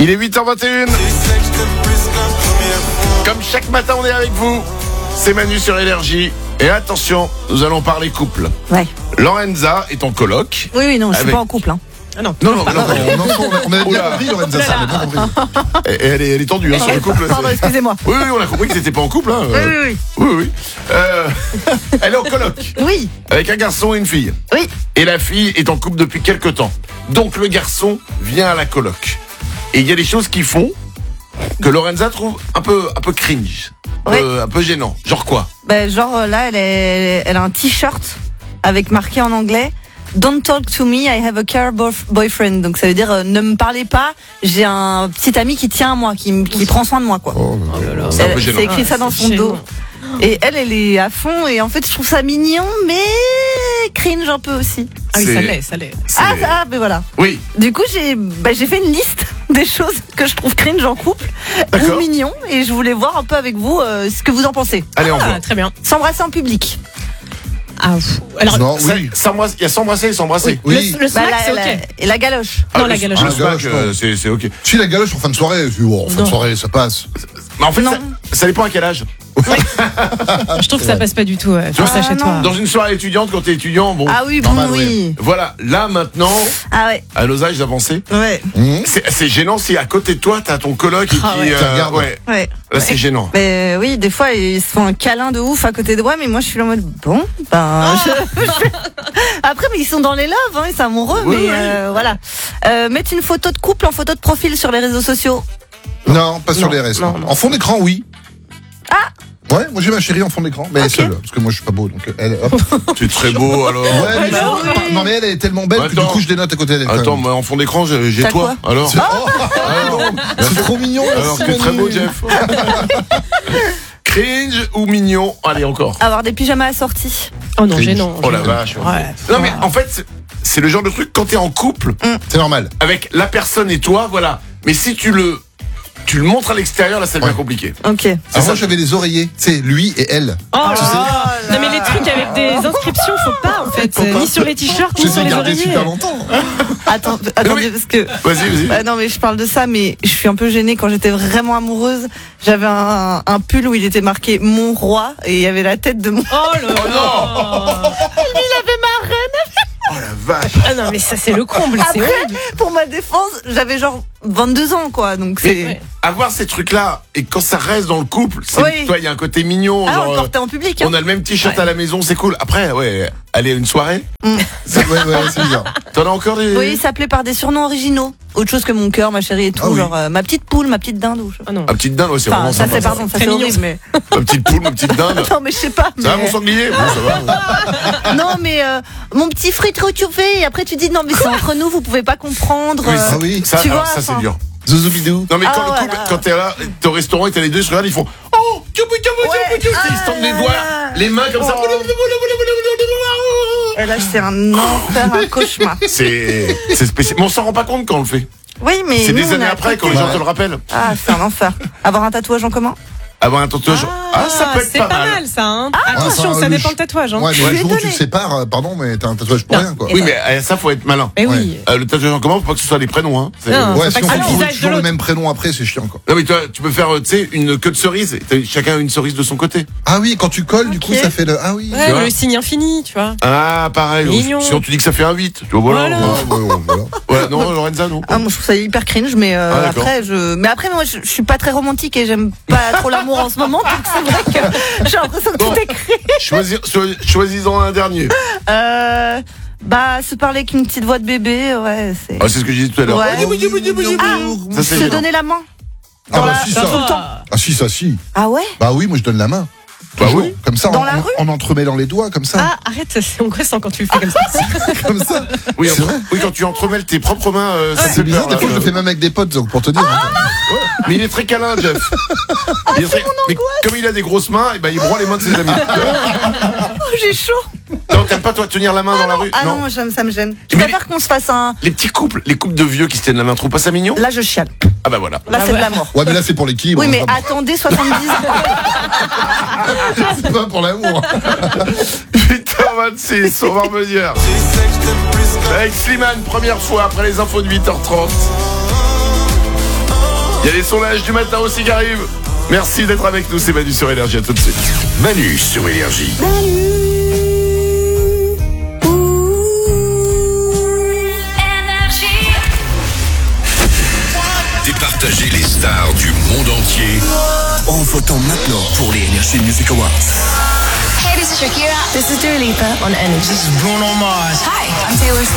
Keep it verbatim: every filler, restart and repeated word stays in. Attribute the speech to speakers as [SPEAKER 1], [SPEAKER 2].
[SPEAKER 1] Il est huit heures vingt et une. Comme chaque matin, on est avec vous. C'est Manu sur Énergie. Et attention, nous allons parler couple.
[SPEAKER 2] Ouais.
[SPEAKER 1] Lorenza est en coloc.
[SPEAKER 2] Oui, oui, non, je suis
[SPEAKER 1] Avec-
[SPEAKER 2] pas en couple. Hein.
[SPEAKER 3] Ah non.
[SPEAKER 1] Non, non, non, non.
[SPEAKER 4] On, en- on avait bien
[SPEAKER 1] Oula.
[SPEAKER 4] compris, Lorenza, ça, on a bien compris.
[SPEAKER 1] Et Elle est, elle est tendue hein, sur le couple.
[SPEAKER 2] Pardon, excusez-moi.
[SPEAKER 1] Oui, oui, on a compris que t'étais pas en couple. Hein.
[SPEAKER 2] Oui, oui, oui.
[SPEAKER 1] Oui, oui. Euh, elle est en coloc
[SPEAKER 2] Oui,
[SPEAKER 1] avec un garçon et une fille.
[SPEAKER 2] oui.
[SPEAKER 1] Et la fille est en couple depuis quelque temps. Donc le garçon vient à la coloc. Et il y a des choses qu'ils font que Lorenza trouve un peu, un peu cringe,
[SPEAKER 2] Oui.
[SPEAKER 1] euh, un peu gênant. Genre quoi?
[SPEAKER 2] Ben, genre euh, là, elle, est, elle a un t-shirt avec marqué en anglais Don't talk to me, I have a car bof- boyfriend. Donc ça veut dire euh, ne me parlez pas, j'ai un petit ami qui tient à moi, qui, m- qui prend soin de moi, quoi.
[SPEAKER 4] Oh,
[SPEAKER 1] C'est un peu
[SPEAKER 2] Elle-
[SPEAKER 1] gênant.
[SPEAKER 2] C'est écrit ça dans son
[SPEAKER 3] C'est
[SPEAKER 2] dos.
[SPEAKER 3] gênant.
[SPEAKER 2] Et elle, elle est à fond. Et en fait, je trouve ça mignon, mais cringe un peu aussi.
[SPEAKER 3] Ah oui,
[SPEAKER 1] C'est-
[SPEAKER 3] ça l'est, ça l'est.
[SPEAKER 1] C'est-
[SPEAKER 2] Ah, ah, ben voilà.
[SPEAKER 1] Oui,
[SPEAKER 2] Du coup, j'ai bah, j'ai fait une liste des choses que je trouve cringe en couple
[SPEAKER 1] D'accord.
[SPEAKER 2] ou mignon, et je voulais voir un peu avec vous euh, ce que vous en pensez.
[SPEAKER 1] allez, on
[SPEAKER 3] Ah,
[SPEAKER 1] voit.
[SPEAKER 3] très bien.
[SPEAKER 2] S'embrasser en public.
[SPEAKER 3] Ah, pff. Alors,
[SPEAKER 4] non,
[SPEAKER 1] Ça-
[SPEAKER 4] oui.
[SPEAKER 1] s'embrasse- Il y a s'embrasser et s'embrasser.
[SPEAKER 4] Oui.
[SPEAKER 3] le, le smack,
[SPEAKER 2] Bah,
[SPEAKER 3] c'est
[SPEAKER 2] la,
[SPEAKER 3] ok.
[SPEAKER 2] la- et la galoche.
[SPEAKER 1] Ah,
[SPEAKER 3] Non,
[SPEAKER 1] le-
[SPEAKER 3] la galoche.
[SPEAKER 1] Le
[SPEAKER 4] Ah,
[SPEAKER 1] smack,
[SPEAKER 4] galoche,
[SPEAKER 1] euh,
[SPEAKER 4] non.
[SPEAKER 1] c'est c'est ok.
[SPEAKER 4] Si la galoche en fin de soirée, je dis, oh, en fin de
[SPEAKER 3] Non.
[SPEAKER 4] soirée, ça passe.
[SPEAKER 1] Mais en fait,
[SPEAKER 2] Non.
[SPEAKER 1] ça, ça dépend à quel âge.
[SPEAKER 3] Je trouve que ça passe pas du tout. euh, Faire ça
[SPEAKER 2] Ah,
[SPEAKER 3] chez
[SPEAKER 2] non.
[SPEAKER 3] toi.
[SPEAKER 1] Dans une soirée étudiante, quand t'es étudiant, bon.
[SPEAKER 2] Ah oui, bon,
[SPEAKER 4] normal,
[SPEAKER 2] oui.
[SPEAKER 1] Voilà, là maintenant,
[SPEAKER 2] Ah ouais,
[SPEAKER 1] à nos âges avancés,
[SPEAKER 2] ouais,
[SPEAKER 4] Mmh.
[SPEAKER 1] c'est c'est gênant si à côté de toi t'as ton coloc et
[SPEAKER 3] Ah
[SPEAKER 1] qui
[SPEAKER 3] ouais.
[SPEAKER 1] euh,
[SPEAKER 4] Qui regarde.
[SPEAKER 1] ouais,
[SPEAKER 2] ouais.
[SPEAKER 1] là c'est gênant.
[SPEAKER 2] Mais oui, des fois, ils se font un câlin de ouf à côté de moi, mais moi, je suis là en mode, bon, ben... je- je- Après, mais ils sont dans les loves, hein, ils sont amoureux,
[SPEAKER 1] Oui,
[SPEAKER 2] mais
[SPEAKER 1] oui.
[SPEAKER 2] euh, voilà. Euh, mettre une photo de couple en photo de profil sur les réseaux sociaux.
[SPEAKER 4] Non, pas sur
[SPEAKER 2] Non,
[SPEAKER 4] les restes.
[SPEAKER 2] non, non.
[SPEAKER 4] En fond d'écran, oui.
[SPEAKER 2] Ah.
[SPEAKER 4] Ouais, moi j'ai ma chérie en fond d'écran, mais
[SPEAKER 2] Ok.
[SPEAKER 4] seule, parce que moi je suis pas beau, donc elle, hop.
[SPEAKER 1] Tu es très beau alors.
[SPEAKER 4] Ouais, mais
[SPEAKER 2] bah
[SPEAKER 4] je-
[SPEAKER 2] oui.
[SPEAKER 4] non mais elle est tellement belle que
[SPEAKER 1] Attends.
[SPEAKER 4] du coup je dénote à côté d'elle. quand
[SPEAKER 1] Attends,
[SPEAKER 4] même.
[SPEAKER 1] moi en fond d'écran j'ai j'ai
[SPEAKER 2] T'as
[SPEAKER 1] toi. Alors,
[SPEAKER 4] C'est oh,
[SPEAKER 1] alors,
[SPEAKER 4] c'est trop mignon.
[SPEAKER 1] alors
[SPEAKER 4] merci,
[SPEAKER 1] t'es très
[SPEAKER 4] Manu.
[SPEAKER 1] beau Jeff. Cringe ou mignon? Allez encore.
[SPEAKER 2] Avoir des pyjamas assortis.
[SPEAKER 3] Oh non,
[SPEAKER 4] Cringe.
[SPEAKER 3] gênant.
[SPEAKER 1] Oh la
[SPEAKER 3] gênant.
[SPEAKER 1] vache.
[SPEAKER 3] Ouais.
[SPEAKER 1] Non mais en fait c'est- c'est le genre de truc quand t'es en couple
[SPEAKER 4] C'est normal.
[SPEAKER 1] avec la personne et toi, voilà. Mais si tu le tu le montres à l'extérieur, là ça devient
[SPEAKER 4] Ouais.
[SPEAKER 1] compliqué.
[SPEAKER 2] Ok.
[SPEAKER 4] Alors moi j'avais les oreillers, c'est lui et elle.
[SPEAKER 3] Oh là
[SPEAKER 4] Tu sais-
[SPEAKER 3] là. Non, mais les trucs avec des inscriptions, faut pas en fait.
[SPEAKER 4] Faut pas.
[SPEAKER 3] Ni sur les t-shirts, ni
[SPEAKER 4] Je
[SPEAKER 3] sur
[SPEAKER 4] les ai
[SPEAKER 3] les
[SPEAKER 4] gardés
[SPEAKER 3] oreillers.
[SPEAKER 4] super longtemps.
[SPEAKER 2] Attends, attendez, parce que...
[SPEAKER 1] Vas-y, vas-y.
[SPEAKER 2] Bah non mais je parle de ça, mais je suis un peu gênée. Quand j'étais vraiment amoureuse, j'avais un, un pull où il était marqué mon roi et il y avait la tête de mon...
[SPEAKER 3] Oh là là.
[SPEAKER 2] Il avait ma reine.
[SPEAKER 1] Oh la vache.
[SPEAKER 3] Ah non, mais ça c'est le comble, c'est
[SPEAKER 2] Après,
[SPEAKER 3] horrible.
[SPEAKER 2] pour ma défense, j'avais genre vingt-deux ans quoi, donc c'est...
[SPEAKER 3] Ouais.
[SPEAKER 1] Avoir ces trucs-là et quand ça reste dans le couple, c'est
[SPEAKER 2] Oui.
[SPEAKER 1] toi il y a un côté mignon.
[SPEAKER 2] Ah,
[SPEAKER 1] genre,
[SPEAKER 2] on le
[SPEAKER 1] euh,
[SPEAKER 2] portait en public. Hein.
[SPEAKER 1] on a le même t-shirt
[SPEAKER 3] Ouais.
[SPEAKER 1] à la maison, c'est cool. Après, ouais, aller à une soirée.
[SPEAKER 4] C'est- Ouais, ouais, c'est bizarre.
[SPEAKER 1] T'en as encore des.
[SPEAKER 2] Oui, il s'appelait par des surnoms originaux. Autre chose que mon cœur, ma chérie et tout.
[SPEAKER 4] Ah oui.
[SPEAKER 2] Genre euh, ma petite poule, ma petite dinde. Ou...
[SPEAKER 3] Ah non.
[SPEAKER 1] Ah, petite dinde, ouais, c'est
[SPEAKER 2] Enfin,
[SPEAKER 1] vraiment
[SPEAKER 2] ça
[SPEAKER 1] sympa.
[SPEAKER 2] c'est
[SPEAKER 1] ça.
[SPEAKER 2] pardon, ça
[SPEAKER 3] Très
[SPEAKER 2] c'est
[SPEAKER 3] mignon,
[SPEAKER 2] horrible, mais...
[SPEAKER 1] Ma petite poule, ma petite dinde.
[SPEAKER 2] Non mais je sais pas.
[SPEAKER 1] Ça va
[SPEAKER 2] mais-
[SPEAKER 1] mon sanglier? Bon, ça va.
[SPEAKER 2] Non mais euh, mon petit frite retrouvé. Et après tu dis non mais c'est entre nous, vous pouvez pas comprendre.
[SPEAKER 1] Oui,
[SPEAKER 2] euh,
[SPEAKER 1] ça-
[SPEAKER 4] Ah oui.
[SPEAKER 1] ça,
[SPEAKER 2] Tu
[SPEAKER 1] alors,
[SPEAKER 2] vois,
[SPEAKER 1] ça c'est
[SPEAKER 2] enfin.
[SPEAKER 1] dur.
[SPEAKER 4] Zouzoubilou.
[SPEAKER 1] Non mais quand
[SPEAKER 2] Ah,
[SPEAKER 1] le couple,
[SPEAKER 2] voilà.
[SPEAKER 1] quand t'es là, t'es au restaurant et t'as les deux, ils se regardent, ils font oh, tchoubou, tchoubou,
[SPEAKER 2] Ouais.
[SPEAKER 1] tchoubou, tchoubou. Ils se tendent les
[SPEAKER 2] Ah
[SPEAKER 1] doigts,
[SPEAKER 2] là.
[SPEAKER 1] les mains comme ça.
[SPEAKER 2] Oh. Et là c'est un enfer, un cauchemar.
[SPEAKER 1] C'est c'est spécial. Mais on s'en rend pas compte quand on le fait.
[SPEAKER 2] Oui mais
[SPEAKER 1] C'est
[SPEAKER 2] nous,
[SPEAKER 1] des
[SPEAKER 2] on
[SPEAKER 1] années
[SPEAKER 2] est à
[SPEAKER 1] après quand
[SPEAKER 2] côté.
[SPEAKER 1] les gens
[SPEAKER 4] Ouais.
[SPEAKER 1] te le rappellent.
[SPEAKER 2] Ah c'est un enfer. Avoir un tatouage en commun.
[SPEAKER 1] Avoir un tatouage. Ah, ça peut être
[SPEAKER 3] c'est
[SPEAKER 1] pas,
[SPEAKER 3] pas
[SPEAKER 1] mal.
[SPEAKER 3] mal ça. Hein.
[SPEAKER 4] Ah,
[SPEAKER 3] Attention,
[SPEAKER 4] ça,
[SPEAKER 3] ça
[SPEAKER 4] le
[SPEAKER 3] dépend
[SPEAKER 4] ch-
[SPEAKER 3] de tatouage. Hein.
[SPEAKER 4] Ouais, mais
[SPEAKER 2] Je
[SPEAKER 4] le
[SPEAKER 2] suis
[SPEAKER 4] jour où tu
[SPEAKER 2] étonnée.
[SPEAKER 4] te sépares, euh, pardon, mais t'as un tatouage pour
[SPEAKER 3] Non.
[SPEAKER 4] rien, quoi.
[SPEAKER 1] Oui, mais euh, ça faut être malin.
[SPEAKER 3] Mais
[SPEAKER 4] Ouais.
[SPEAKER 3] oui.
[SPEAKER 1] Euh, le tatouage en commun, faut pas que ce soit des prénoms. Hein. C'est-
[SPEAKER 3] Non.
[SPEAKER 4] Ouais,
[SPEAKER 3] faut
[SPEAKER 4] si
[SPEAKER 3] pas
[SPEAKER 4] on
[SPEAKER 3] que
[SPEAKER 4] fait
[SPEAKER 3] le
[SPEAKER 4] toujours,
[SPEAKER 3] visage de
[SPEAKER 4] toujours le
[SPEAKER 3] l'autre.
[SPEAKER 4] même prénom après, c'est chiant, quoi.
[SPEAKER 1] Non mais toi, tu peux faire, euh, tu sais, une queue de cerise. T'as- Chacun a une cerise de son côté.
[SPEAKER 4] Ah oui, quand tu colles, du coup,
[SPEAKER 2] Ok.
[SPEAKER 4] ça fait le. Ah oui.
[SPEAKER 3] Ouais,
[SPEAKER 1] vois.
[SPEAKER 3] le signe infini, tu vois.
[SPEAKER 1] Ah, pareil.
[SPEAKER 3] Mignon.
[SPEAKER 1] Sinon tu dis que ça fait un huit. Tu vois, voilà.
[SPEAKER 3] Voilà.
[SPEAKER 4] Ah, ouais, ouais, voilà.
[SPEAKER 1] Ouais, non, Lorenza, non.
[SPEAKER 2] Ah moi je trouve ça hyper cringe, mais euh,
[SPEAKER 1] Ah, d'accord.
[SPEAKER 2] après je, mais après moi je, je suis pas très romantique et j'aime pas trop l'amour en ce moment, donc c'est vrai que j'ai l'impression que
[SPEAKER 1] Bon.
[SPEAKER 2] tout est cringe.
[SPEAKER 1] Choisis, cho- choisis-en un dernier.
[SPEAKER 2] Euh, bah se parler avec une petite voix de bébé, ouais c'est.
[SPEAKER 1] Ah, c'est ce que j'ai dit tout à l'heure.
[SPEAKER 2] Ouais.
[SPEAKER 1] Ah, ça c'est
[SPEAKER 2] Se
[SPEAKER 1] gênant.
[SPEAKER 2] donner la main.
[SPEAKER 4] Ah
[SPEAKER 2] Dans
[SPEAKER 4] bah
[SPEAKER 2] la-
[SPEAKER 4] si,
[SPEAKER 2] dans
[SPEAKER 4] ça.
[SPEAKER 2] tout le temps.
[SPEAKER 4] Ah si, ça, si.
[SPEAKER 2] Ah ouais.
[SPEAKER 4] Bah oui, moi je donne la main.
[SPEAKER 1] Bah
[SPEAKER 4] Toujours.
[SPEAKER 1] oui.
[SPEAKER 4] Comme ça,
[SPEAKER 2] Dans
[SPEAKER 4] en,
[SPEAKER 2] la
[SPEAKER 4] en-
[SPEAKER 2] rue
[SPEAKER 4] en entremêlant les doigts, comme ça.
[SPEAKER 3] Ah, arrête, c'est angoissant quand tu le fais comme ça.
[SPEAKER 4] Comme ça.
[SPEAKER 1] Oui,
[SPEAKER 4] C'est
[SPEAKER 1] entre-
[SPEAKER 4] vrai.
[SPEAKER 1] oui, quand tu entremêles tes propres mains, euh, ça
[SPEAKER 4] C'est
[SPEAKER 1] fait
[SPEAKER 4] bizarre,
[SPEAKER 1] peur.
[SPEAKER 4] des
[SPEAKER 1] là,
[SPEAKER 4] fois je
[SPEAKER 1] euh.
[SPEAKER 4] le fais même avec des potes, donc pour te dire. hein.
[SPEAKER 1] Mais il est très câlin, Jeff. Il est très- Mais comme il a des grosses mains, eh ben, il broie les mains de ses amis.
[SPEAKER 2] Oh, j'ai chaud.
[SPEAKER 1] Non, t'aimes pas toi tenir la main dans la rue?
[SPEAKER 2] Ah non, moi, j'aime- ça me gêne. Je
[SPEAKER 1] Mais
[SPEAKER 2] préfère qu'on se fasse un.
[SPEAKER 1] Les petits couples, les couples de vieux qui se tiennent la main, trouve pas ça mignon?
[SPEAKER 2] Là je chiale.
[SPEAKER 1] Ah bah voilà.
[SPEAKER 2] Là
[SPEAKER 3] Ah
[SPEAKER 2] c'est
[SPEAKER 3] ouais.
[SPEAKER 2] de l'amour.
[SPEAKER 4] Ouais, mais là c'est pour l'équilibre.
[SPEAKER 2] Oui mais
[SPEAKER 4] hein,
[SPEAKER 2] attendez soixante-dix.
[SPEAKER 4] c'est pas pour l'amour.
[SPEAKER 1] huit heures vingt-six, on va revenir. Avec Slimane, première fois après les infos de huit heures trente. Il y a les sondages du matin aussi qui arrivent. Merci d'être avec nous, c'est Manu sur Énergie, à tout de suite.
[SPEAKER 5] Manu sur Énergie. Départager les stars du monde entier en votant maintenant pour les Energy Music Awards.
[SPEAKER 6] Hey, this is Shakira.
[SPEAKER 3] This is Dua Lipa on Energy.
[SPEAKER 6] This is Bruno Mars. Hi, I'm Taylor Swift.